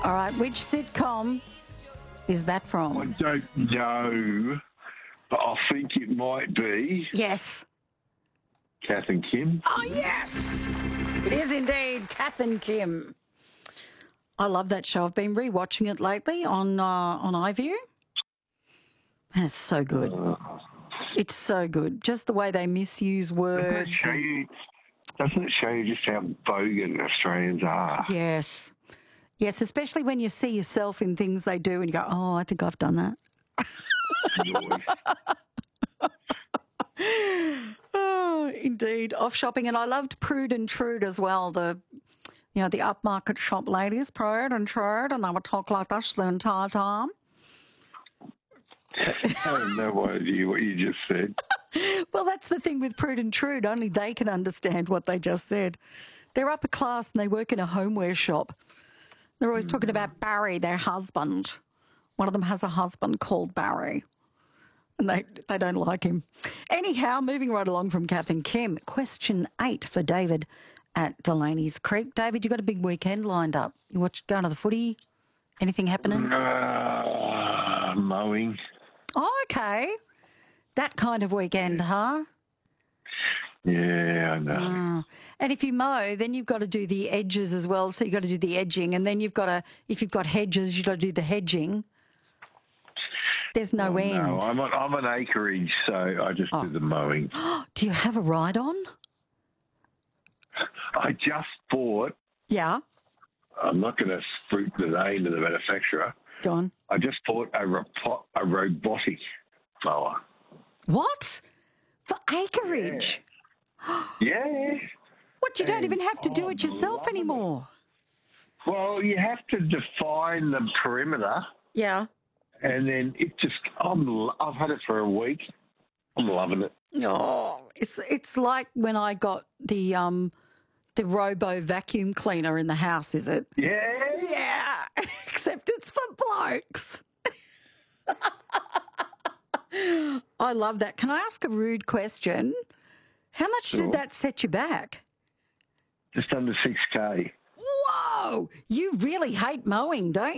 All right, which sitcom is that I from? don't know, but I think it might be Yes. Kath and Kim. Oh, yes! It is indeed Kath and Kim. I love that show. I've been rewatching it lately on iView. And it's so good. It's so good. Just the way they misuse words. Doesn't it show you just how bogan Australians are? Yes. Yes, especially when you see yourself in things they do and you go, oh, I think I've done that. Oh, indeed. Off shopping. And I loved Prude and Trude as well, the upmarket shop ladies, Prude and Trude, and they would talk like this the entire time. I have no idea what you just said. Well, that's the thing with Prude and Trude. Only they can understand what they just said. They're upper class and they work in a homeware shop. They're always talking about Barry, their husband. One of them has a husband called Barry. And they don't like him. Anyhow, moving right along from Kath and Kim, question 8 for David at Delaney's Creek. David, you got a big weekend lined up. You going to the footy? Anything happening? Mowing. Oh, okay. That kind of weekend, huh? Yeah, I know. And if you mow, then you've got to do the edges as well. So you've got to do the edging. And then if you've got hedges, you've got to do the hedging. There's no end. No, I'm an acreage, so I just do the mowing. Do you have a ride-on? I just bought, Yeah. I'm not going to fruit the name of the manufacturer. Go on. I just bought a robotic mower. What? For acreage? Yeah. What, you don't even have to do it yourself anymore? Well, you have to define the perimeter, Yeah. and then I've had it for a week. I'm loving it. Oh, it's like when I got the Robo vacuum cleaner in the house, is it? Yeah. Yeah, except it's for blokes. I love that. Can I ask a rude question? How much did that set you back? Just under 6K. Whoa! You really hate mowing, don't you?